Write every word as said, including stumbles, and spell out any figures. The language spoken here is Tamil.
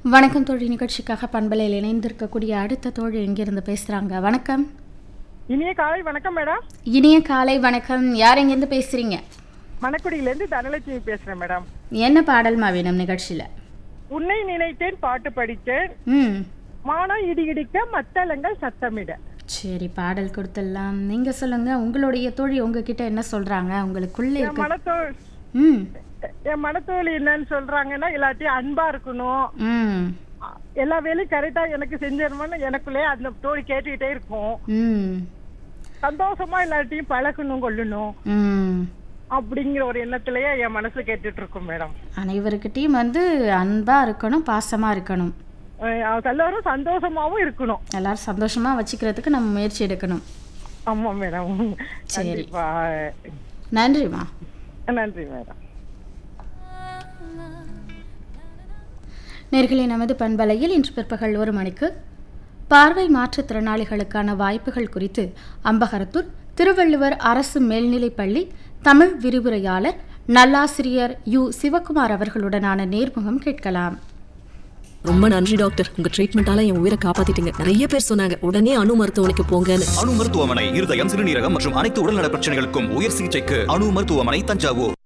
வணக்கம் தோழி. நிகழ்ச்சிக்காக பண்பலையில் இணைந்திருக்கக்கூடிய அடுத்த தோழி எங்கிருந்து பேசுறாங்க? வணக்கம். இனிய காலை வணக்கம் மேடம். இனிய காலை வணக்கம். யார் எங்கிருந்து பேசுறீங்க? மணக்குடியிலேருந்து தனலட்சுமி பேசுறேன் மேடம். என்ன பாடல்மா வேணும் நிகழ்ச்சியில? உன்னை நினைத்தேன் பாட்டு படித்தேன், ம் மானம் இடி இடிக்க மத்தளங்கள் சத்தமிட. சரி, பாடல் கொடுத்துடலாம். நீங்க சொல்லுங்க, உங்களுடைய தோழி உங்ககிட்ட என்ன சொல்றாங்க? உங்களுக்குள்ள என் இருக்க மனத்தோ ம் என் மனத்தோழி என்னன்னு சொல்றாங்கன்னா, எல்லாத்தையும் அன்பா இருக்கணும், ம் எல்லா வேலையும் கரெக்டா எனக்கு செஞ்சிடணும்னு எனக்குள்ளே அந்த தோழி கேட்டுக்கிட்டே இருக்கும். ம் சந்தோஷமா எல்லாத்தையும் பழகணும் கொள்ளணும் ம் அப்படிங்கிற ஒரு எண்ணத்திலேயே என் மனசு கேட்டுட்டு இருக்கும் மேடம். அனைவருக்கிட்டையும் வந்து அன்பா இருக்கணும், பாசமா இருக்கணும், அஹ் எல்லாரும் சந்தோஷமாவும் இருக்கணும். எல்லாரும் சந்தோஷமா வச்சுக்கிறதுக்கு நம்ம முயற்சி எடுக்கணும். ஆமா மேடம். சரி. கண்டிப்பா. நன்றிம்மா. நன்றி மேடம். நேர்களே, நமது பண்பலையில் இன்று பிற்பகல் ஒரு மணிக்கு பார்வை மாற்றுத்திறனாளிகளுக்கான வாய்ப்புகள் குறித்து அம்பகரத்தூர் திருவள்ளுவர் அரசு மேல்நிலைப்பள்ளி தமிழ் விரிவுரையாளர் நல்லாசிரியர் யு சிவகுமார் அவர்களுடனான நேர்முகம் கேட்கலாம். ரொம்ப நன்றி டாக்டர், உங்க ட்ரீட்மெண்டால என் உயிரை காப்பாத்திட்டீங்க. நிறைய பேர் சொன்னாங்க உடனே அணு மருத்துவமனைக்கு போங்கன்னு. அணு மருத்துவமனை இருதயம், சிறுநீரகம் மற்றும் அனைத்து உடல்நல பிரச்சனைகளுக்கும் உயர் சிகிச்சைக்கு அணு மருத்துவமனை, தஞ்சாவூர்.